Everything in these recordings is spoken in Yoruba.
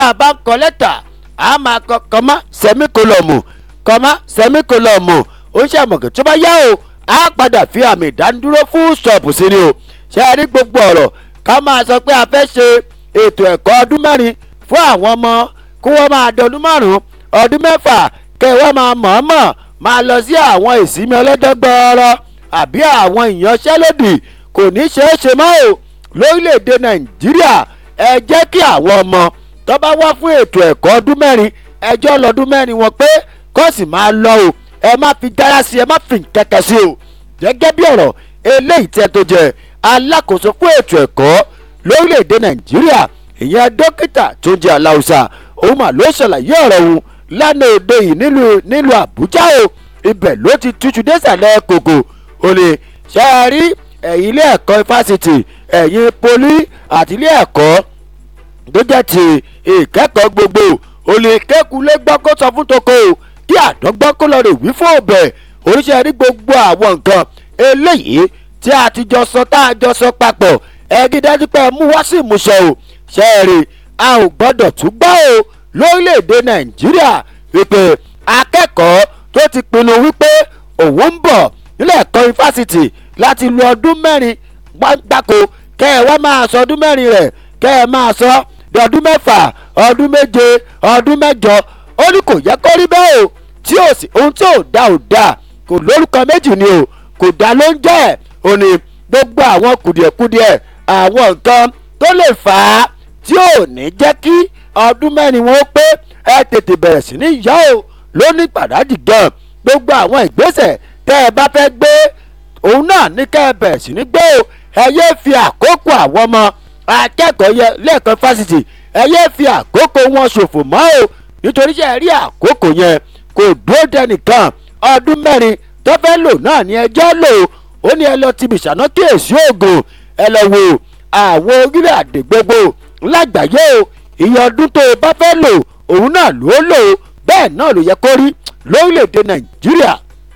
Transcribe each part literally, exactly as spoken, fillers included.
a bá ń kọ lẹ́tà a máa kọ kọ́má sẹ́míkólọ́mù kọ́má sẹ́míkólọ́mù ó ń ṣàmọ̀kẹ́ tó bá yá o a padà fi àmì ìdánidúró fún ṣọ́ọ̀bù sí ni o ṣe é rí gbogbo ọ̀rọ̀ ká máa sọ pé a fẹ́ ṣe ètò ẹ̀kọ́ ọdún mẹ́rin fún àwọn ọmọ kí wọ́n máa dọdún márùn-ún ọdún mẹ́fà kẹ́ wọ́n máa mọ̀ọ́mọ̀ máa lọ sí àwọn ìsinmi ọlọ́jọ́ gbọ́ọ́rọ́ àbí àwọn ìyanṣẹ́lódì kò ní ṣeé ṣe mọ́ o lórílẹ̀‐èdè nàìjíríà ẹ jẹ́ kí àwọn ọmọ tó bá wá fún ètò ẹ̀kọ́ ọdún mẹ́rin ẹjọ́ lọ́dún mẹ́rin wọn pé kó sì máa lọ o ẹ má fi dára sí ẹ má fi kẹ̀kẹ́ sí o gẹ́gẹ́ bí ọ̀rọ̀ eléyìí tẹ́ tó jẹ́ alákòóso fún ètò ẹ̀kọ́ lórílẹ̀‐èdè nàìjíríà ìyẹn dókítà tó jẹ́ aláùsà òun mà ló ṣàlàyé ọ̀rọ̀ òun lánàá òde yìí nílùú àbújá o ibẹ̀ ló ti túṣu désàlẹ̀ kòkò ó lè ṣe é rí ẹ̀yìn ilé ẹ̀kọ́ fásitì ẹ̀yìn poli àti ilé ẹ̀kọ́ tó jẹ́ ti ìkẹ́kọ̀ọ́ gbogbo ó lè kékulé gbọ́ kó sọ fún toko kí àdọ́gbọ́ kó lọ rè wí fún òbẹ̀ oríṣẹ́ rí gbogbo àwọn nǹkan eléyìí tí a ti jọ sọ tá a jọ sọ papọ̀ ẹ̀gí dájú pé mú wá sí ìmúṣẹ o ṣe é rí a ò gbọ́dọ̀ tún gbọ́ o lórílẹ̀‐èdè nàìjíríà wípé akẹ́kọ̀ọ́ tó ti pinnu wípé òun ń bọ̀ nílé ẹ̀kọ́ yunifásitì láti lu ọdún mẹ́rin gbáko kẹ́ ẹ wá máa sọ ọdún mẹ́rin rẹ̀ kẹ́ ẹ máa sọ di ọdún mẹ́fà ọdún méje ọdún mẹ́jọ ó ní kò yẹ kó rí bẹ́ẹ̀ o tí ò sí ohun tí ò dá ò dá kò lórúkọ méjì ni o kò dá ló ń jẹ́ ò ní gbogbo àwọn kùdìẹ̀kudiẹ àwọn nǹkan tó lè fà á tí ò ní jẹ́ kí ọdún mẹ́rin wọn ó pé ẹ tètè bẹ̀rẹ̀ sí ní yá o ló ní pàdádì gan gbogbo àwọn ìgbésẹ̀ tẹ́ ẹ bá fẹ́ gbé òun náà ní kẹ́ ẹ bẹ̀rẹ̀ sí ní gbé o ẹ yé fi àkókò àwọn ọmọ akẹ́kọ̀ọ́ yẹ lẹ́ẹ̀kan fásitì ẹ yé fi àkókò wọn ṣòfò mọ́ o nítorí ṣe rí àkókò yẹn kò dúró dẹnìkan ọdún mẹ́rin tó fẹ́ lò náà ní ẹjọ́ lò ó ní ẹ lọ ti bìṣàná kíyèsí òògùn ẹ lọ wo àwọn orílẹ̀-èdè gbogbo lágbàáyé o iye ọdún tó o bá fẹ́ lò òun náà ló lò ó bẹ́ẹ̀ náà ló yẹ kó rí lórílẹ̀‐èdè nàìjíríà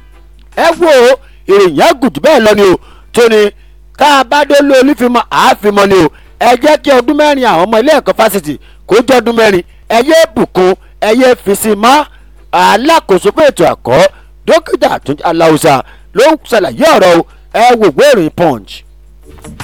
ẹ wo ìròyìn àgùntàn bẹ́ẹ̀ lọ ni o tó ní ká a bá dé lórí fímọ àáfímọ ni o ẹ jẹ́ kí ọdún mẹ́rin àwọn ọmọ ilé ẹ̀kọ́ fásitì kó jẹ́ ọdún mẹ́rin ẹ yé bùkún ẹ yé fisi mọ́ alákòóso fún ètò ẹ̀kọ́ dókítà aláùsà ló ń ṣàlàyé ọ̀rọ̀ ẹ wò wé ìròyìn punch.